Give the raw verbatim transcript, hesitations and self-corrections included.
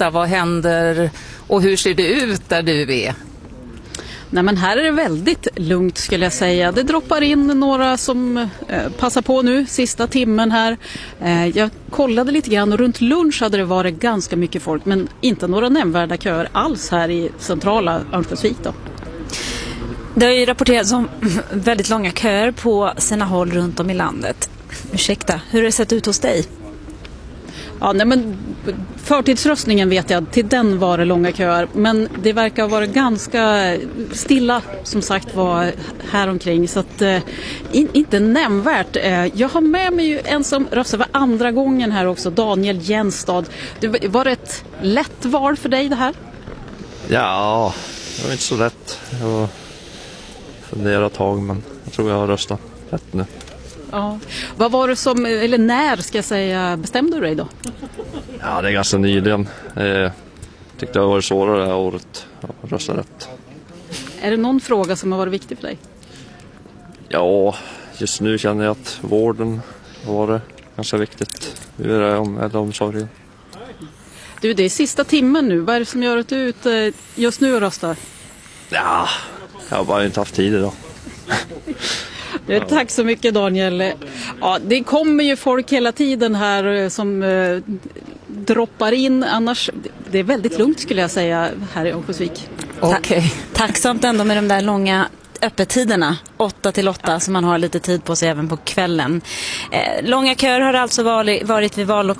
berätta, vad händer och hur ser det ut där du är? Nej, men här är det väldigt lugnt skulle jag säga. Det droppar in några som eh, passar på nu, sista timmen här. Eh, jag kollade lite grann och runt lunch hade det varit ganska mycket folk, men inte några nämnvärda köer alls här i centrala Örnsköldsvik då. Det har ju rapporterats om väldigt långa köer på sina håll runt om i landet. Ursäkta, hur har det sett ut hos dig? Ja, nej, men förtidsröstningen vet jag, till den var det långa köer. Men det verkar vara ganska stilla som sagt var här omkring. Så att, eh, in, inte nämnvärt. Eh, jag har med mig ju en som röstar för andra gången här också, Daniel Jenstad. Det var ett lätt val för dig det här? Ja, det var inte så lätt. Jag funderar ett tag, men jag tror jag har röstat rätt nu. Ja. Vad var det som, eller när ska jag säga, bestämde du dig då? Ja, det är ganska nyligen. Jag tyckte det har varit svårare det här året att rösta rätt. Är det någon fråga som har varit viktig för dig? Ja, just nu känner jag att vården var det ganska viktigt. Hur är det om äldreomsorgen? Du, det är sista timmen nu. Vad är det som gör att du är ute just nu och röstar? Ja, jag har bara inte haft tid idag. Tack så mycket Daniel. Ja, det kommer ju folk hela tiden här som eh, droppar in. Annars, det är väldigt lugnt skulle jag säga här i Örnsköldsvik. Okay. Tacksamt ändå med de där långa öppettiderna, åtta till åtta, så man har lite tid på sig även på kvällen. Eh, långa köer har alltså varit vid vallokalen.